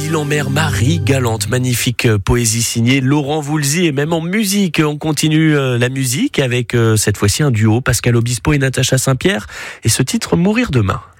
l'île en mer, Marie Galante, magnifique poésie signée Laurent Voulzy, et même en musique. On continue la musique avec cette fois-ci un duo, Pascal Obispo et Natacha Saint-Pierre, et ce titre Mourir demain.